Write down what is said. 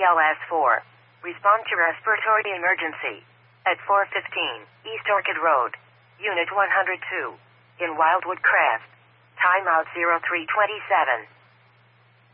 BLS-4. Respond to respiratory emergency. At 415 East Orchid Road. Unit 102. In Wildwood Crest. Timeout 0327.